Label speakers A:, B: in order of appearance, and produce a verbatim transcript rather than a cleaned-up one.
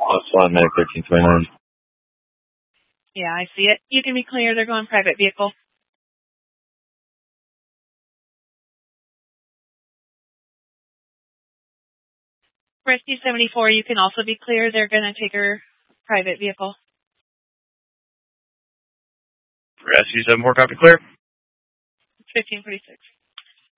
A: Plus one, Medic thirteen twenty-nine.
B: Yeah, I see it. You can be clear. They're going private vehicle. Rescue seventy-four, you can also be clear. They're going to take her private vehicle.
C: Rescue seventy-four, copy clear.
B: fifteen forty-six.